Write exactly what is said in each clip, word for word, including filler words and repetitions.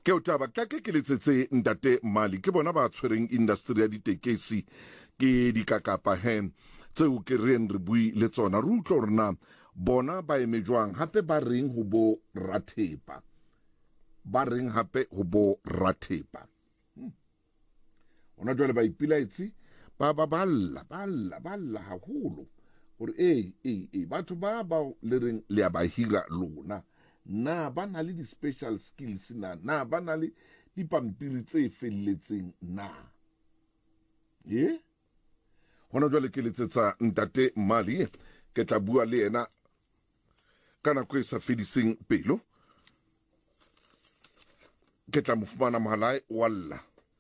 ke o taba ka ke ke letsetse ntate Mali ke bona ba tshwereng industry ya ditekesi ke dikakapa hem tseo ke reng re bui le tsona re utlwa rena bona ba emejwang hape ba reng ho bo rathepa ba reng hape ho bo rathepa ona jwale ba ipilaitse ba ba balla balla balla haholo gore eh eh eh batho ba ba le reng le ya ba hira lona na ba na le di special skills na na ba na le dipampiri tse felletseng na ye hona jwale ke letsetsa ntate Mali ke tla bua le yena kana ko sa fediseng pelo ke tla mo fumana mohala walla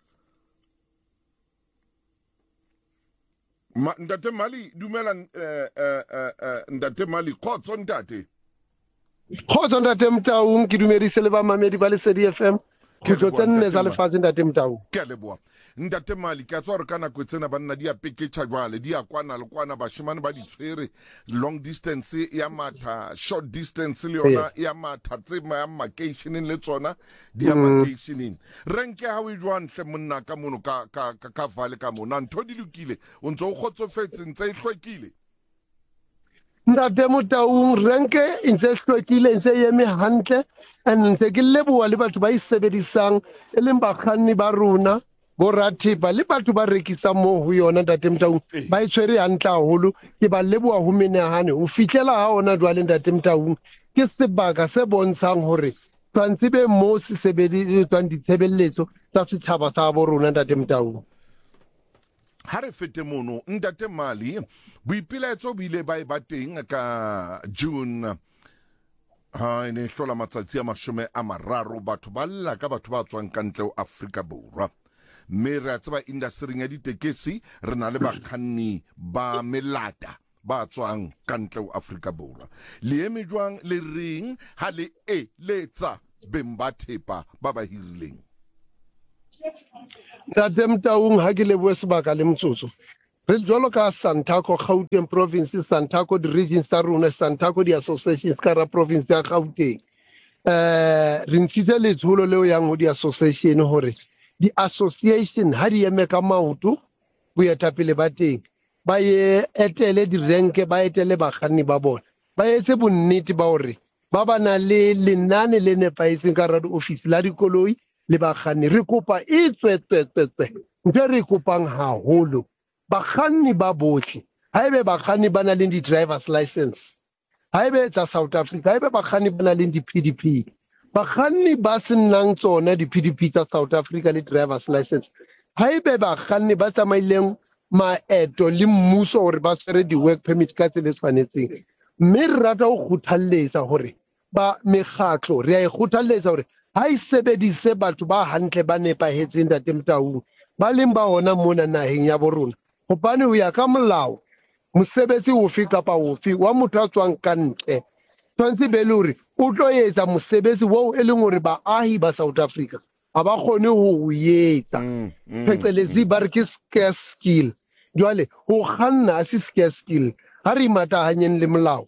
Ma, ntate Mali dumela eh eh eh ntate Mali khotso ntate khotso ntate Mtaung ke dumedise le ba mamedi ba le C D F M ke tlo tsenne za le fatshe ntate Mtaung ke leboa ntate Mali ke a tswa re kana go tsena banna di a peketša jwale di a kwana le kwana bashimane ba di tshwere long distance ya matha short distance le yona ya matha tsema ya vacationing le tsona di ya vacationing renke ha we jwa ntle monna ka mono ka ka ka vale ka mona ntho di lokile o ntse o kgotsofetse ntse e hlwekile ntate Mtaung renke ntse hlwekile ntse yeme hantle and ntse ke leboa le batho ba isebedisang e leng bakganni ba rona bo rathipa le batho ba rekisa mo ho yona ntate Mtaung ba itshwere hantle haholo ke ba leboa ho menahane ho fitlela ha ona jwale ntate Mtaung ke sebaka se bontshang hore tsantsi be mo se sebedisetswang ditshebeletso tsa setjhaba sa bo rona ntate Mtaung ha re fete mono ntate Mali boipilaetso bo ile ba e ba teng ka June ha ene hlola matsatsi a mashome a mararo batho ba lla ka batho ba tswang ka ntle ho Afrika Borwa mme re a tseba industry ya ditekesi re na le bakganni ba melata ba tswang ka ntle ho Afrika Borwa le eme jwang le reng ha le e letsa beng ba thepa ba ba hirileng ntate Mtaung ha ke leboe sebaka le motsotso re jwalo ka Santaco Gauteng province Santaco di regions tsa rona Santaco di associations ka ra province ya Gauteng eh re ntshitse letsholo leo yang ho di association hore di association ha di eme ka maoto boetapele ba teng ba ye etele di renke ba etele bakganni ba bona ba etse bonnete ba hore ba bana le lenane le nepaetseng ka ra di office la dikoloi le bakganni re kopa e tswetsetsetse ntse re kopang haholo bakganni ba bohle haebe bakganni ba na le di driver's license haebe tsa South Africa haebe bakganni ba na le di P D P bakganni ba senang tsona di P D P tsa South Africa le driver's license haebe bakganni ba tsamaileng maeto le mmuso hore ba tshwere di work permit ka tsela e tshwanetseng mme re rata ho kgothalletsa hore ba mekgatlo re a e kgothalletsa hore ha e sebedise batho ba hantle ba nepahetseng ntate Mtaung ba leng ba hona mona naheng ya borona hobane ho ya ka molao mosebetsi ofe kapa ofe wa motho a tswang ka ntle tshwantse be le hore o tlo etsa mosebetsi woo e leng hore baahi ba South Africa ha ba kgone ho o etsa phecelezi ba re ke scarce skill jwale ho kganna a se scarce skill ha re imatahanyeng le molao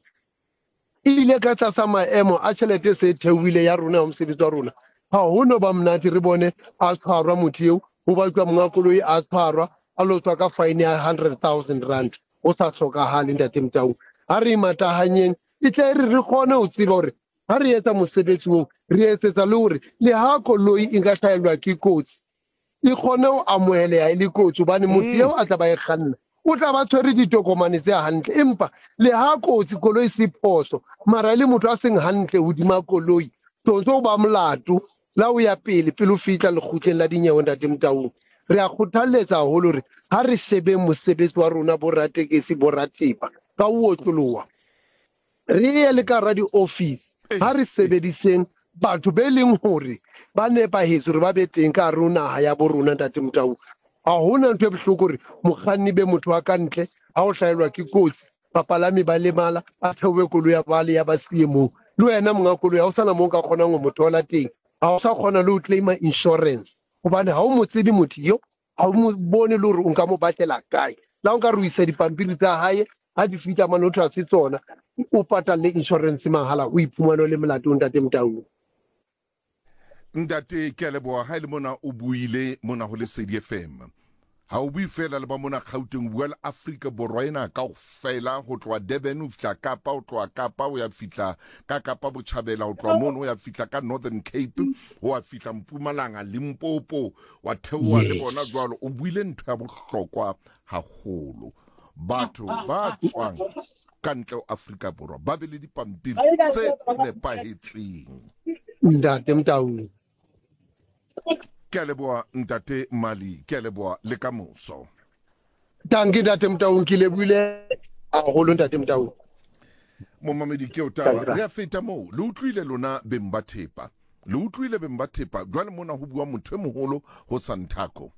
ile ka tlasa maemo a tjhelete se theohile ya rona ho mosebetsi wa rona ha ho no ba mnati re bone a tshwarwa motho eo ho ba tloa monga koloi a tshwarwa a lo tswa ka fine ya one hundred thousand rand o sa hlokahale ntate Mtaung ha re imatahanyeng e tle re re kgone ho tseba hore ha re etsa mosebetsi o re etsetsa le hore le ha koloi e nka hlaelwa ke kotsi e kgone ho amoheleha e le kotsi hobane motho eo a tla ba e kganna o tla ba tshwere ditokomane tse hantle empa le ha kotsi koloi se phoso mara le motho a seng hantle hodima koloi tsontso ba molato la o ya pele pele o fitla le khutleng la dinyewe ntate Mtaung re a kgothalletsa haholo hore ha re shebe mosebetsi wa rona bo ratekesi bo rathepa ka o otloloha re ye le ka ra di office ha re sebediseng batho be leng hore ba nepahetse hore ba be teng ka rona ya bo rona ntate Mtaung ha hona ntwe bohloko hore mokganni be motho wa kantle ha o hlaelwa ke kotsi bapalami ba lemala a theowe koloi ya bale ya ba siye moo le wena monga koloi ha o sana mo ka kgonang ho motho la teng ha o sa kgona le ho claima insurance hobane ha o mo tsebe motho yo ha o mo bone le hore o nka mo batlela kae la o nka re o isa dipampiri tsa hae ha di fihla mane o tla se tsona o patalle insurance mahala o iphumana le molato ntate Mtaung Ndate ke a leboa ha ile mona o buile mona ho le Lesedi F M. Ha o bui fela le ba mona Gauteng bua le Afrika Borwa ena kaofela ho tloa Durban ho fihla Kapa ho tloa Kapa ho ya fihla ka Kapa Botjhabela ho tloa mono ho ya fihla ka Northern Cape ho ya fihla Mpumalanga Limpopo wa theoha le bona jwalo o buile ntho ya bohlokwa haholo. Batho ba tswang ka ntle Afrika Borwa ba be le dipampiri tse nepahetseng. Ndate Mtaung. Ke a leboa Ntate Mali, ke a leboa le ka moso. Tanki Ndate Mtaung ke lebohile haholo Ntate Mtaung. Momamedi ke o taba re a feta moo le utlwile lona beng ba thepa le utlwile beng ba thepa jwale mona ho bua motho e moholo ho Santaco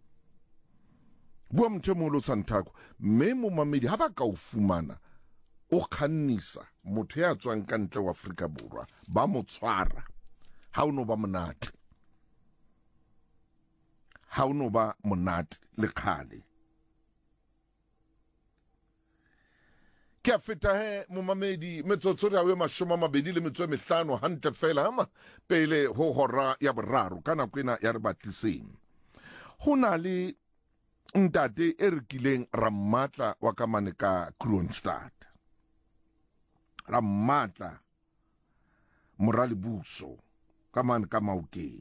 bua motho e moholo Santaco mme momamedi ha ba ka o fumana o khannisa motho ya tswang ka ntle wa Afrika Borwa ba mo tshwara ha o no ba monate ha o no ba monate le khale ke a feta he momamedi metsotso ya we mashoma mabedi le metso e mehlano hantle fela ama pele ho hora ya boraro kana kwena ya re batliseng ho na le ntate e rekileng Ramatla wa ka mane ka Kroonstad Ramatla Morali Buso ka mane ka Maokeng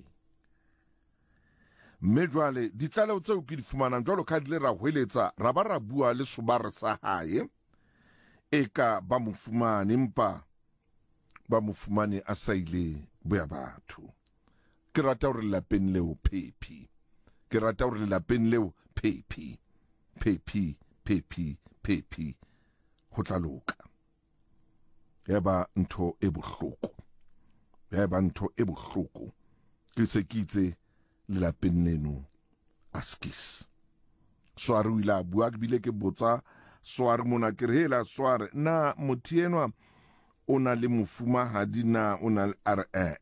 mme jwale ditlaleho tseo ke di fumanang jwalo ka di le ra hweletsa ra ba ra bua le sobare sa hae eka ba mo fumane empa ba mo fumane a sa ile boya batho ke rata hore lapeng leo phephi ke rata hore lapeng leo phephi phephi phephi phephi ho tla loka ya ba ntho e bohloko ya ba ntho e bohloko ke se ke itse le lapeng leno askis sware o ile a bua ke bile ke botsa sware mona ke re hela sware na motienwa o na le mofumahadi na o na le r e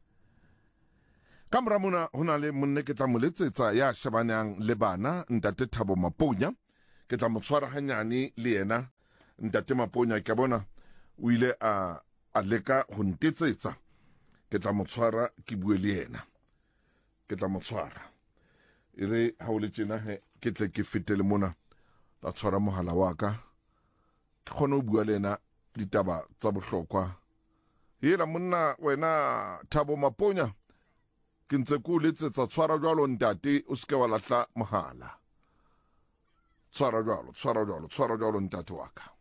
ka mora mona ho na le monne ke tla mo letsetsa ya shabanang le bana Ntate Thabo Maponya ke tla mo tshwara hanyane le yena Ntate Maponya ke bona o ile a a leka ho ntetsetsa ke tla mo tshwara ke bue le yena ke tla mo tshwara ere ha o le tjena he ke tle ke fetele mona la tshwara mohala wa ka ke khona o bua le yena ditaba tsa bohlokwa hela monna wena Thabo Maponya ke ntse ko letsetsa tshwara jwalo ntate o ske wa lahla mohala tshwara jwalo tshwara jwalo tshwara jwalo ntate wa ka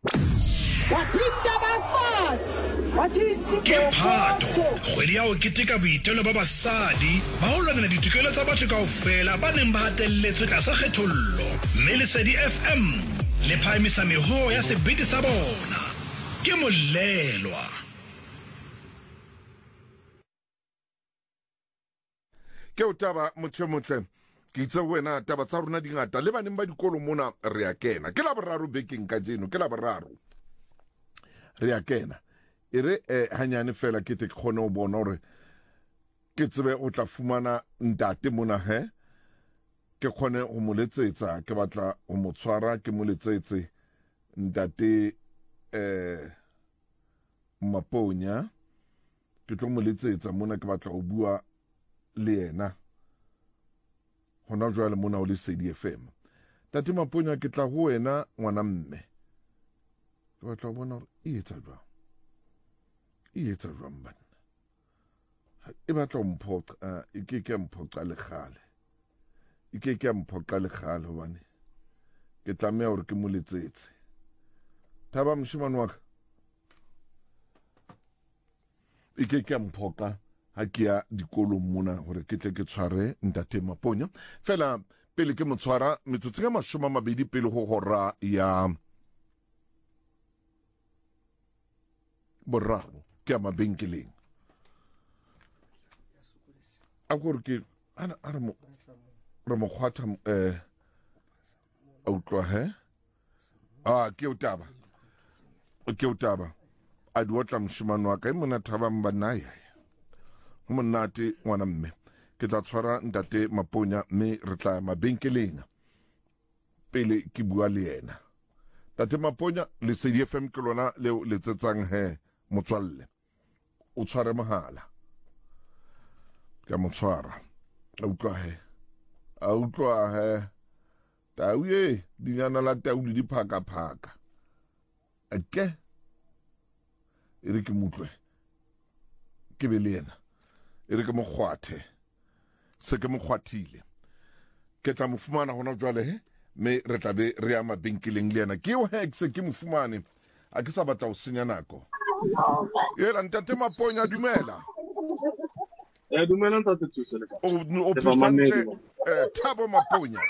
ke Phato kgwedi ya ho keteka boitelo ba basadi ba ho lwanela ditokelo tsa batho kaofela ba neng ba hatelletswe tlasa kgethollo mme Lesedi F M le phahamisa meho ya sebete sa bona ke molelwa ke o taba motho motle ke itse wena taba tsa rona di ngata le baneng ba dikolo mona re ya kena ke la boraro bekeng ka jeno ke la boraro re ya kena ere eh, hanyane fela ke te khone o bona hore ke tsebe o tla fumana ntate mona he ke khone ho mo letsetsa ke batla ho mo tshwara ke mo letsetse ntate eh Maponya ke tlo mo letsetsa mona ke batla ho bua le yena hona jwale mona o Lesedi F M Ntate Maponya ke tla ho wena ngwana mme ke batla ho bona hore e etsa jwang e etsa jwang bana e batla ho mphoqa e ke ke mphoqa le khale e ke ke mphoqa le khale hobane ke tlameha hore ke mo letsetse Thaba moshimane wa ka e ke ke mphoqa ha ke ya dikolong mona hore ke tle ke tshware Ntate Maponya fela pele ke mo tshwara metsotso ya mashome a mabedi pele ho hora ya boraro ke a mabenkeleng a gore ke ana a re mo re mo khwatha eh a utlwa he ah ke o taba ke o taba a di otla moshimane wa ka e mona Thaba mbanaya ho monate ngwana mme ke tla tshwara Ntate Maponya mme re tla mabenkeleng pele ke bua le yena Ntate Maponya Lesedi F M ke lona leo letsetsang he motswalle o tshware mohala ka motswara a utlwa he a utlwa he tau ye dinyana la tau le diphaka-phaka ake e re ke mutlwe ke be le yena e re ke mokgwathe se ke mokgwathile ke tla mofumana gona jwale he me re tla be re ya mabenkeleng le yena ke yo he se ke mofumane a ke sa batla go senya nako yela ntate Maponya dumela Eh dumela ntate Thuso le ka. o putsantle Thabo Maponya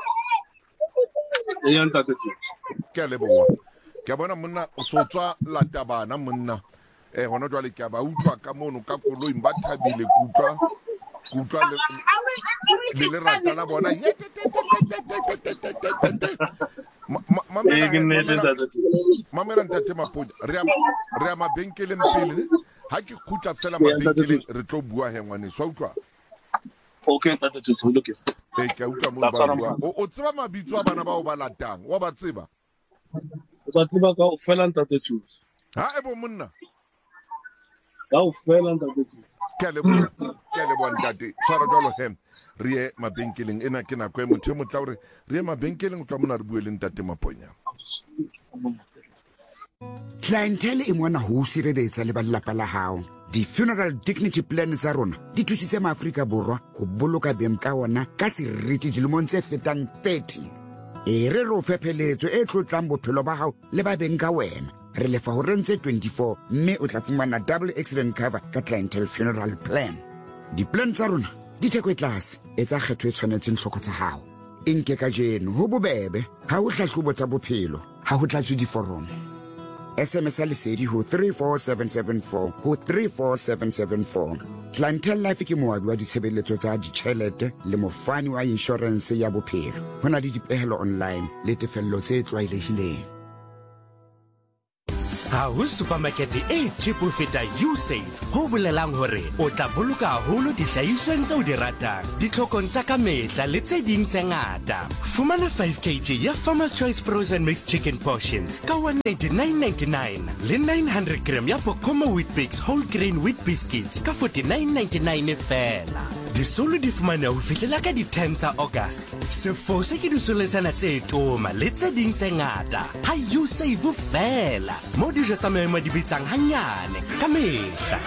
e ya ntate Thuso ke a leboa ke a bona monna o sotswa latabana monna eh gona jwale ke a ba utlwa ka mono ka koloi ba thabile kutlwa kutlwa le le le rata la bona mamela ntate Maponya re re mabenkeleng pele ha ke khutla fela mabenkeleng re tlo bua he ngwane swa utlwa okay ntate Thuso lo ke e ke utlwa mo ba bua o tseba mabitso a bana ba o ba latang wa ba tseba o tla tseba ka o fela ntate Thuso ha e bo monna ka o fela ntate Thuso ke le ke le bona ntate tsara jalo hem re ye mabenkeleng ena ke nako e motho mo tla re re ye mabenkeleng o tla mona re buele ntate Maponya Clientele e mona ho sireletsa le balelapa la hao. Di-funeral dignity plan tsa rona di thusitse maAfrika Borwa ho boloka beng ka ona ka seriti dilemong tse fetang thirty. E re ro fepheletso e tlotlang bophelo ba hao le ba beng ka wena. Re lefa ho rentse twenty-four mme o tla fumana double accident cover ka clientele funeral plan. Di-plan tsa rona di theko e tlase e tsa kgetho e tshwanetseng hloko tsa hao. Inke ka jeno ho bobebe ha ho hlahlobo tsa bophelo ha ho tlatswe diforomo. S M S lesedi ho three four seven seven four ho three four seven seven four. Clientele Life ke moabi wa ditshebeletso tsa ditjhelete le mofani wa insurance ya bophelo. Hona le dipehelo online le tefello tse tlwaelehileng. Ha ho supermarket e cheap ho feta Usave ho bolelang hore o tla boloka haholo dihlahisweng tse o di ratang ditlhokong tsa ka mehla le tse ding tse ngata. Fumana five kilograms ya Farmer's Choice frozen mixed chicken portions ka one ninety-nine ninety-nine le nine hundred grams ya Pokoma wheat bix whole grain wheat biscuits ka forty-nine ninety-nine fela. Disolo di fumana ho fihlela ka di ten tsa August. Sefose ke disoletsana tse toma le tse ding tse ngata. Ha Usave fela. Mo dijo tsa maemo di bitsang hanyane ka mehla.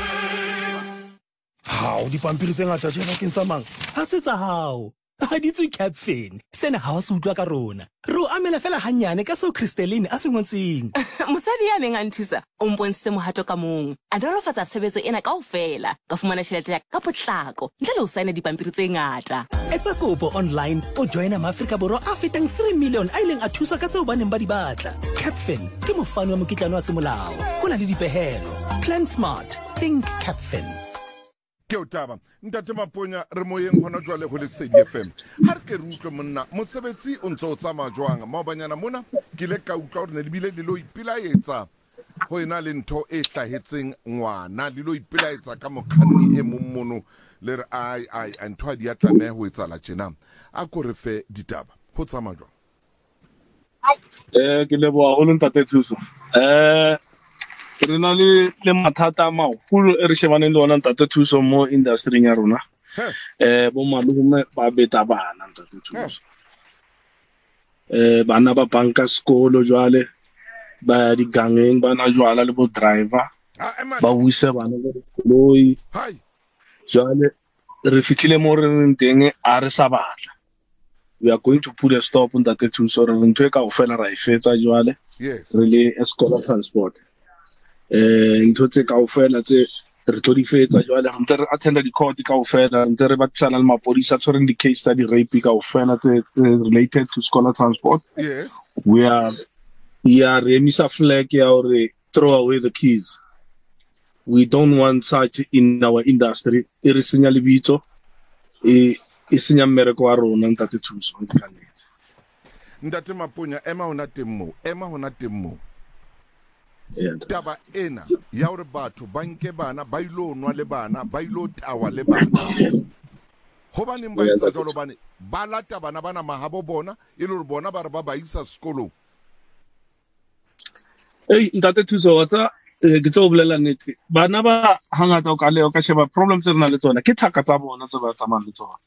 Hao dipampiri tse ngata tjena ke sa mang ha se tsa hao ha di tswe Capfin sena ha wa se utlwa ka rona re o amela fela hanyane ka seo Christeline a se ngotseng mosadi ya neng a nthusa o mpontse mohato ka mong a nolofatsa tshebetso ena kaofela ka fumana tjhelete ya ka potlako ntle le ho saena dipampiri tse ngata. Etsa kopo online o joina maAfrika Borwa a fetang three million a ileng a thuswa ka tseo ba neng ba di batla. Capfin ke mofani wa mokitlano wa semolao ho na le dipehelo. Plan smart, think Capfin. ke o taba ntate Maponya re moyeng hona jwale ho Lesedi F M ha re ke re utlwe monna mosebetsi o ntse o tsamaya jwang maobanyana mona ke le ka utlwa hore ne le bile le lo ipilaetsa ho ena le ntho e hlahetseng ngwana le lo ipilaetsa ka mokganni e mommono le re ai ai ntho a di atlameha ho etsala tjena a ko re fe ditaba ho tsamaya jwang eh ke leboha ho ntate Thuso eh re na le le mathata a maholo e re shebaneng le ona ntate Thuso mo industry ya rona eh bo malume ba beta bana ntate Thuso eh bana ba banka sekolo jwale ba di gangeng bana jwala le bo driver ba wise bana le koloi jwale re fitlhile mo re reng teng a re sa batla we are going to put a stop ntate Thuso re ntwe ka o fela ra e fetsa jwale re le Escola Transport eh ntho tse kaofela tse re tlo di fetsa jwale ntse re attenda di court kaofela ntse re batsana le mapodisa tshwereng di case study rape kaofela tse related to Escola Transport. Yes, we are we are remisa flag ya hore throw away the keys. We don't want such in our industry. E re senya lebitso e e senya mmereko wa rona ntate Thuso ntate Maponya ema hona temmo ema hona temmo taba ena ya hore batho ba nke bana ba ilo nwa le bana ba ilo tawa le bana ho ba neng ba etsa jalo bane ba lata bana bana mahabo bona e le hore bona ba re ba ba isa sekolo ei ntate Thuso wa tsa ke tlo bolela nnete bana ba hangata o ka le o ka sheba problem tse rena le tsona ke thaka tsa bona tse ba tsamayang le tsona.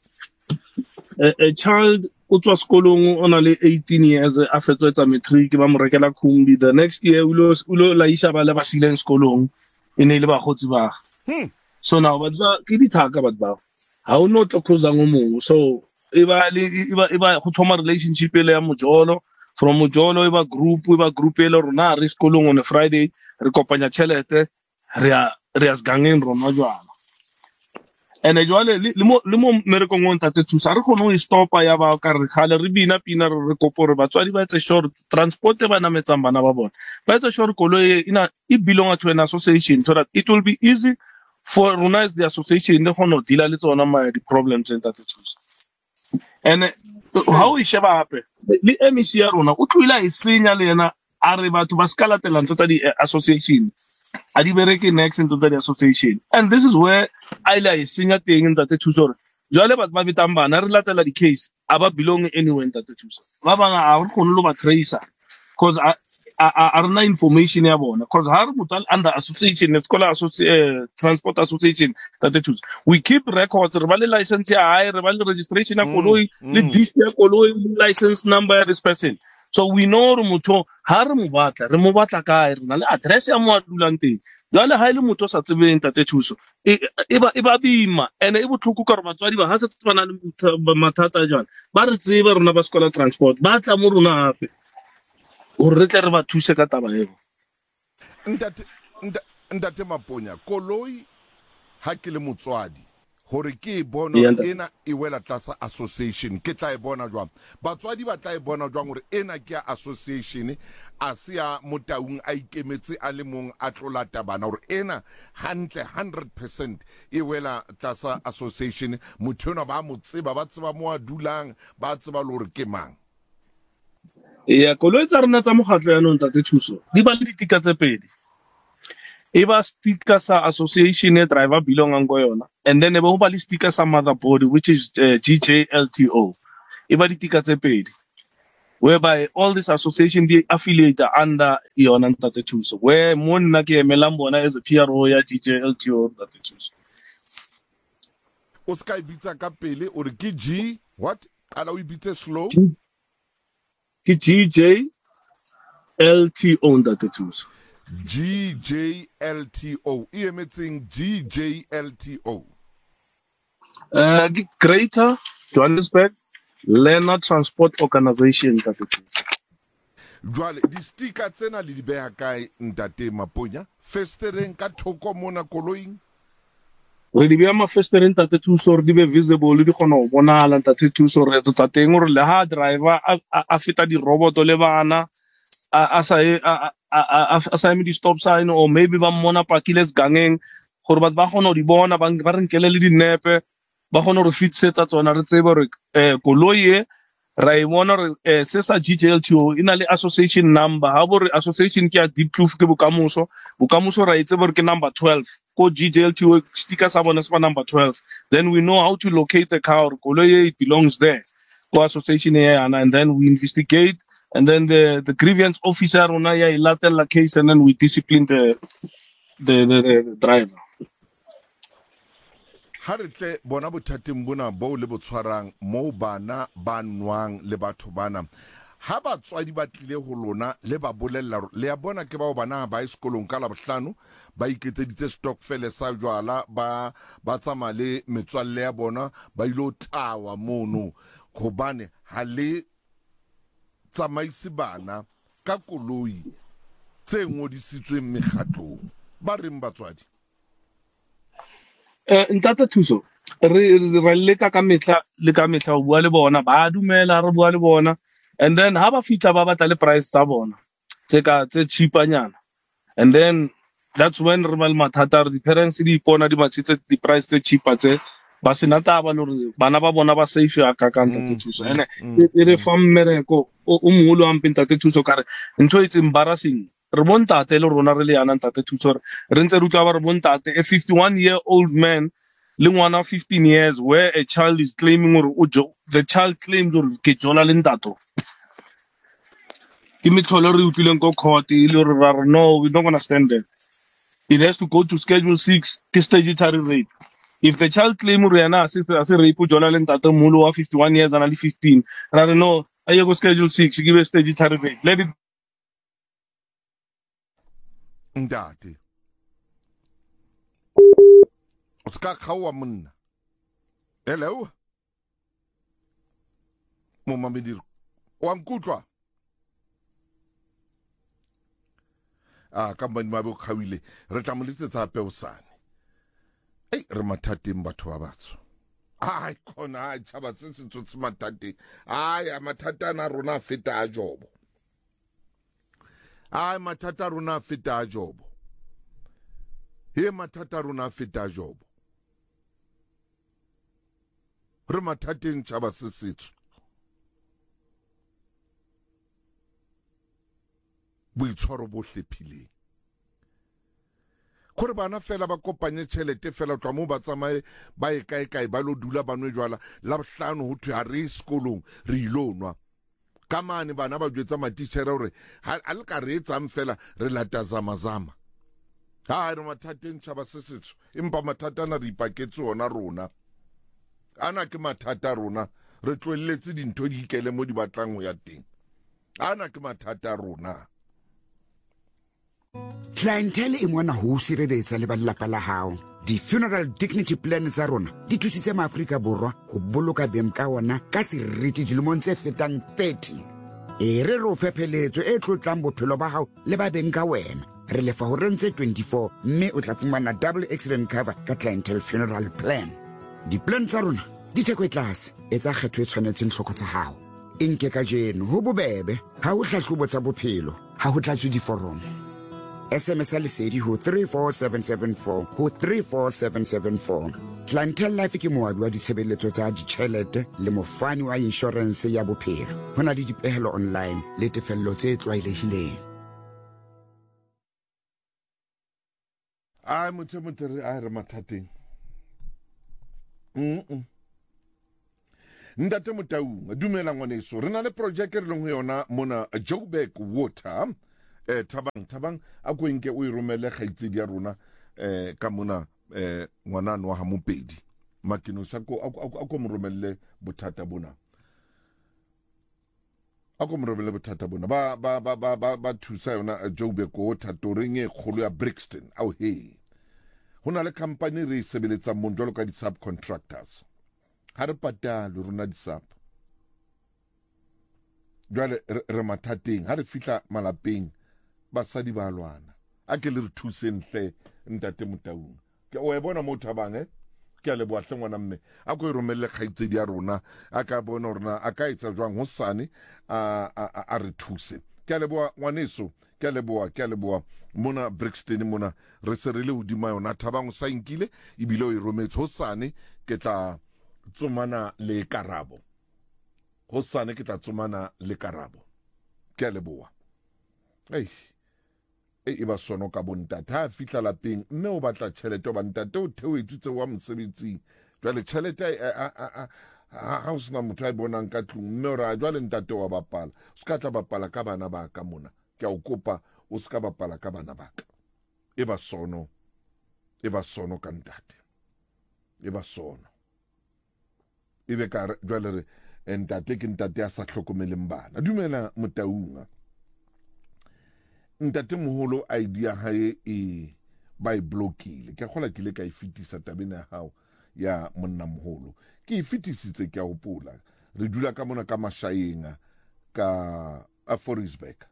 A child o tswa sekolong o na le eighteen years a fetsetsa matric ba mo rekela khumbi, the next year o lo o lo laisha ba le ba sileng sekolong e ne le ba gotsi ba. So now ba ke dithaka batho ba ha o no tlo khozang o mong, so e ba le e ba e ba go thoma relationship le ya mojolo, from mojolo e ba group e ba group ele rona re sekolong on a Friday re kopanya chelete re a re as gangeng rona jwana. And jwale le mo le mo mereko ngong tate thusa re khone o stopa ya ba ka re khale re bina pina re re kopo re batswadi ba etse short transport ba na metsang bana ba bona ba etse short koloi ina e belong to an association so that it will be easy for rona as the association le khone deal le tsona ma di problems in tate thusa. And how is sheba hape le M E C ya rona o tloila e senya le yena a re batho ba skala telang tota di association a di bereke next into the association, and this is where I like senior thing in that tutor jwale batho ba bitang bana re latela di case aba belong anywhere in that tutor ba banga a re khone lo ba tracer because a a rena information ya bona because ha re motho under association let's call association transport association that tutor we keep records re ba le license ya hae re ba le registration ya koloi le list ya koloi license number ya this person. So we know motho ha re mo batla re mo batla kae re na le address ya mo a dulang teng jwale ha ile motho sa tsebeng tate thuso e ba e ba bima ene e botlhoko ka re batswadi ba ha se tsana le mathata jwale ba re tsebe rona ba skola transport ba tla mo rona hape o re tle re ba thuse ka taba eo. Ntate ntate Maponya koloi ha ke le motswadi hore ke bona ena e wela tlasa association ke tla e bona jwang batswadi ba tla e bona jwang hore ena ke association a se ya motaung a ikemetse a le mong a tlolata bana hore ena hantle one hundred percent e wela tlasa association motho ona ba mo tseba ba tseba mo a dulang ba tseba le hore ke mang. Ya koloi tsa rena tsa mogatlo ya nong tate thuso di ba le ditika tse pedi e ba sticker sa association e driver belongang go yona and then e ba ho ba le sticker sa motherboard which is uh, G J L T O e ba ditika tse pedi whereby all this association di affiliate under yona ntate thuso where mo nna ke emelang bona as a P R O ya G J L T O ntate thuso o ska ibitsa ka pele o re ke G what ala o ibitse slow ke G J L T O ntate thuso G J L T O e emetseng G J L T O uh Greater Johannesburg Learner Transport Organization ka fetsa jwale di sticker tsena le di beha kae ntate Maponya festereng ka thoko mona koloing re di beha ma festereng tate thuso re di be visible di kgona go bonala tate thuso re tsa teng gore le ha driver a feta di robot le bana a sa a a sa di stop sign or maybe ba mona pakiles gangeng gore batho ba gona di bona ba re nkele le dinepe ba gona re fitsetsa tsona re tsebe re eh koloi e ra e bona re se sa G J L T O ina le association number ha bo re association ke ya deep proof ke bokamoso bokamoso ra e tsebe re ke number twelve ko G J L T O sticker sa bona se number twelve then we know how to locate the car koloi it belongs there ko association e yana and then we investigate. And then the, the grievance officer on a lateral case and then we discipline the the, the, the driver. Ha re tle bona bothateng bona bo le botshwarang mo bana ba nwang le batho bana ha batswadi ba tlile ho lona le ba bolella le ya bona ke ba bana ba sekolong ka la bohlano ba iketseditse stokvel sa jwala ba ba tsama le metswalle ya bona ba ilo tawa mono gobane ha le tsamaisi bana ka koloi tse ngodisitsweng mekgatlong ba reng batswadi eh ntata thuso re re le ka ka metla le ka metla o bua le bona ba dumela re bua le bona and then ha ba fitla ba batla le price tsa bona tse ka tse cheapanyana and then that's when re ba le mathata re di parents di ipona di matsitse di price tse cheaper tse ba sena taba le re bana ba bona ba safe ya ka ka ntate thuso ene e re fa mmereko o moholo ampe ntate thuso ka re ntho e tse embarrassing re bontate le rona re le yana ntate thuso re ntse re utlwa ba re bontate a fifty-one year old man le ngwana fifteen years where a child is claiming or the child claims or ke jola le ntato ke mitlholo re utlwileng ko court ile re ra no we don't understand that it has to go to Schedule six, ke statutory rape. If the child claim Rihanna assisted as a rape, Jonah and Tata Mulu of fifty-one years and only fifteen, and I don't know, I go Schedule six, you give a statutory rape. Let it. Ndati. Uska kawa muna. Hello? Mama midir. Wankutwa. Ah, kambani mabe ukawile. Retamulise tsape usani. Ei, rematati mbatu wabatsu. Ai, kona, ai, chaba sisi tutsi matati. Ai, amatata na runa fita ajobo. Ai, matata runa fita ajobo. He matata runa fita ajobo. Rematati nchaba sisi tutsi. Boitshwaro bo hlephileng gore bana fela ba kopanye tšhelete fela twa mo ba tsamaye ba e kae kae ba lo dula ba nwe jwala la bohlano ho thwe ha re sekolong re ilonwa ka mane bana ba jwetsa matitšhere gore a le ka re etsang fela re lata zamazama ha re mathateng tšhaba se setsho empa mathatana re ipaketse ona rona ana ke mathata rona re tloelletse dintho di ikele mo di batlang ho ya teng ana ke mathata rona. Clientele e mona ho sireletsa le ba lelapa la hao. Di-funeral dignity plan tsa rona di thusitse maAfrika Borwa ho boloka beng ka ona ka seriti dilemong tse fetang thirty. E re re o fepheletso e tlotlang bophelo ba hao le ba beng ka wena. Re lefa ho rentse twenty-four mme o tla fumana double accident cover ka clientele funeral plan. Di-plan tsa rona di theko e tlase e tsa kgetho e tshwanetseng tlhoko tsa hao. E nke ka jeno ho bobebe ha o hlahlobo tsa bophelo ha ho tlatswe diforomo. S M S a lesedi ho three four seven seven four ho three four seven seven four. Clientele Life ke moabi wa ditshebeletso tsa ditjhelete le mofani wa insurance ya bophelo. Ho na le dipehelo online le tefello tse tlwaelehileng. Ai motho motho re a re mathateng. Mm. Ndate Motaung dumela ngwaneso re na le project re leng ho yona mona Joburg Water. Eh, tabang tabang a go nke o iromele kgaitsedi ya rona eh ka mona eh ngwanano wa ha Mopedi makino sa ko a go moromelle bothata bona a go moromelle bothata bona ba ba ba ba ba ba thusa yona Joburg ko thatoreng e kholo ya Brixton au he hona le company re sebeletsa monjolo ka di subcontractors ha re patala rona di sub jwale re mathateng ha re fihla malapeng basadi ba lwana a ke le re thuseng hle Ntate Motaung ke o e bona mo thabang eh ke a le boa hle ngwana mme a go iromelle kgaitsedi ya rona a ka bona rona a ka etsa jwang ho sane a a re thuse ke a le boa ngwaneso ke a le boa ke a le boa mona Brixton mona re se re le hodima yona thabang o sa inkile e bile o irometse ho sane ke tla tsomana le karabo ho sane ke tla tsomana le karabo ke a le boa ei e ba sono ka bontate ha fihla lapeng mme o batla tšhelete ba ntate o theoetsitse wa mosebetsing jwale tšhelete ha o sena motho a bonang ka tlung mme o ra jwale ntate wa bapala o ska tla bapala ka bana ba ka mona ke a o kopa o ska bapala ka bana ba ka e ba sono e ba sono ka ntate e ba sono e be ka jwale re ntate ke ntate a sa tlhokomeleng bana dumela Motaung Ntate moholo idea hae e ba e blokile ke gola ke le ka e fitisa tabena hao ya monna moholo ke e fitisitse ke a hopola re dula ka mona ka Mashaeng ka a Forisbeck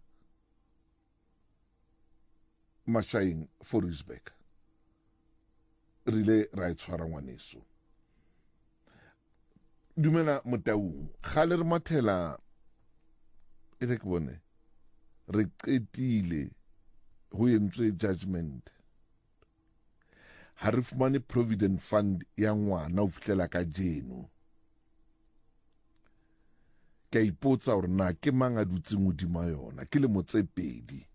Mashaeng Forisbeck rile ra e tshwara ngwaneso dumela Motaung ga le re mathela e re ke bone re qetile ho entswe judgment ha re fumane provident fund ya ngwana o fihlela ka jeno ke ipotsa hore na ke mang a dutse modima yona ke le motse pedi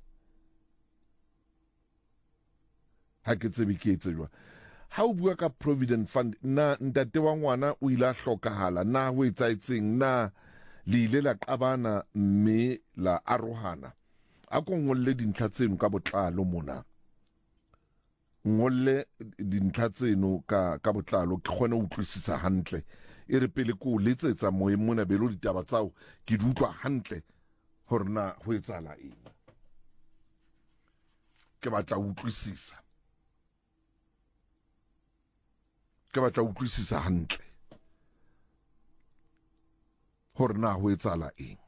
ha ke tsebe ke etse jwa ha o bua ka provident fund na ntate wa ngwana o ile a hlokahala na ho etsaetseng na le ile la qabana mme la arohana a go ngolle dintlha tseno ka botlalo mona ngolle dintlha tseno ka ka botlalo ke kgone ho utlwisisa hantle e re pele ko letsetsa moyeng mona belo ditaba tsao ke di utlwa hantle hore na ho etsala eng ke batla utlwisisa ke batla utlwisisa hantle hore na ho etsala eng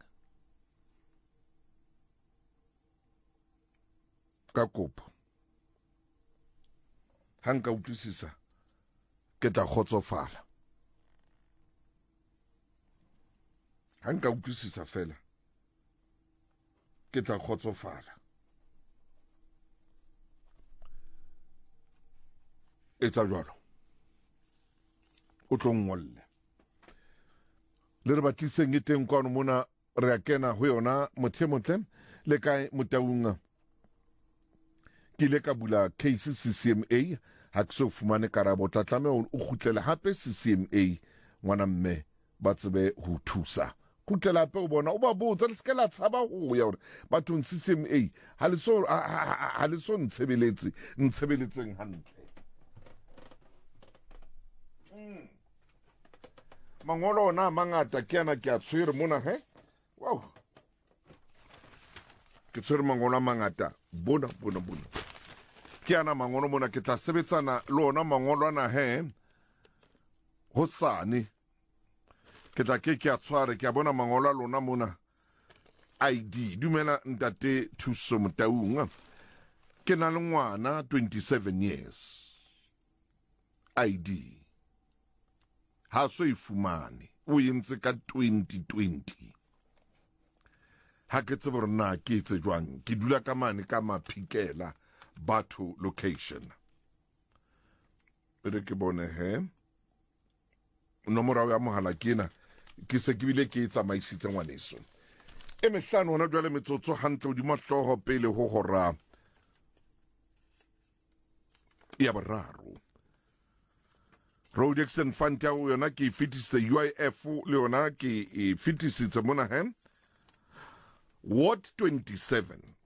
ka kopo ha nka utlwisisa ke tla kgotsofala ha nka utlwisisa fela ke tla kgotsofala etsa jwalo o tlo ngolle le re batliseng e teng kwano mona re a kena ho yona mothe motle le kae motaunga ke ile ka bula case C C M A ha ke so fumane karabo tla tlameha o kgutlele hape C C M A ngwana mme ba tsebe ho thusa kgutlela hape o bona o ba botsa le se la tshaba ho ya hore bathong C C M A ha le so ha le so ntshebeletse ntshebeletseng hantle mangolo ona mangata ke yana ke a tshwere mona he wow ke tshwere mangolo mangata bona bona bona ke yana mangolo mona ke tla sebetsana le ona mangolo ana he hosane ke tla ke ke a tshware ke a bona mangolo a lona mona I D dumela ntate Thuso Motaung ke na le ngwana twenty-seven years I D ha so e fumane o entse ka twenty twenty ha ke tsebe rena ke etse jwang ke dula ka mane ka Maphikela Batho location re ke bone he nomoro ya mohala kena ke se ke bile ke tsamaisitse ngwaneso e mehlano hona jwale metsotso hantle di mahloho pele ho hora ya boraro Road Action Fund ya yona ke fitisitse U I F le yona ke fitisitse mona he Ward twenty-seven